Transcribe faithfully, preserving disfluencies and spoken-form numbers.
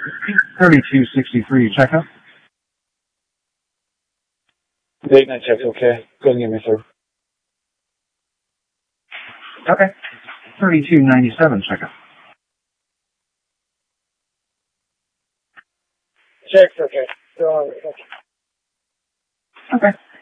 thirty-two sixty-three, checkup. Late night check's okay. Go ahead and get me through. Okay. thirty-two ninety-seven, checkup. Check's okay. Still on. Okay.